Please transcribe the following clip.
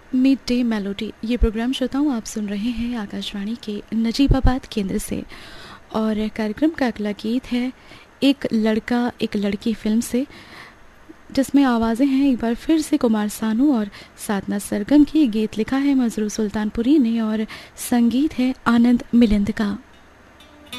Mid day melody ये programme श्रोताओं आप सुन रहे हैं आकाशवाणी के नजीबाबाद केंद्र से। और कार्यक्रम का अगला गीत है एक लड़का एक लड़की फिल्म से, जिसमें आवाज़ें हैं एक बार फिर से कुमार सानू और साधना सरगम की। गीत लिखा है मजरू सुल्तानपुरी ने और संगीत है आनंद मिलिंद का।